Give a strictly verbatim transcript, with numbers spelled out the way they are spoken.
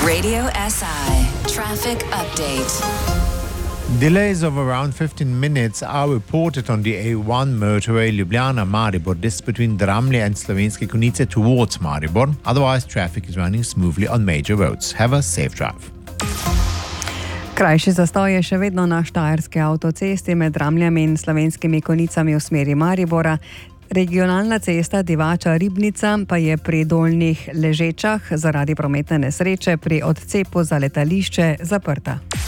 Radio S I Traffic Update. Delays of around fifteen minutes are reported on the A one motorway Ljubljana-Maribor. This is between Dramlje and Slovenske Konjice towards Maribor. Otherwise, traffic is running smoothly on major roads. Have a safe drive. Krajši zastoj je še vedno na štajerski avtocesti med Dramljami in Slovenskimi Konjicami v smeri Maribora. Regionalna cesta Divača-Ribnica pa je pri Dolnjih Ležečah zaradi prometne nesreče pri odcepu za letališče zaprta.